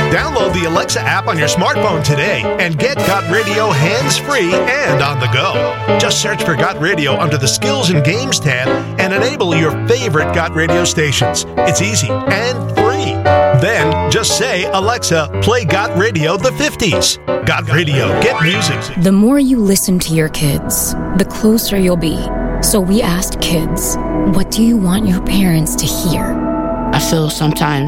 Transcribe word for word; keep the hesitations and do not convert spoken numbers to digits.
Download the Alexa app on your smartphone today and get Got Radio hands-free and on the go. Just search for Got Radio under the Skills and Games tab and enable your favorite Got Radio stations. It's easy and free. Then just say, Alexa, play Got Radio the fifties. Got Radio, get music. The more you listen to your kids, the closer you'll be. So we asked kids, what do you want your parents to hear? I feel sometimes